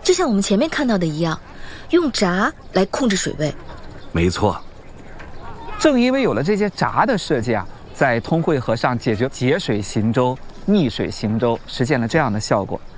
就像我们前面看到的一样，用闸来控制水位。 没错。 正因为有了这些闸的设计啊，在通惠河上解决节水行舟、逆水行舟，实现了这样的效果。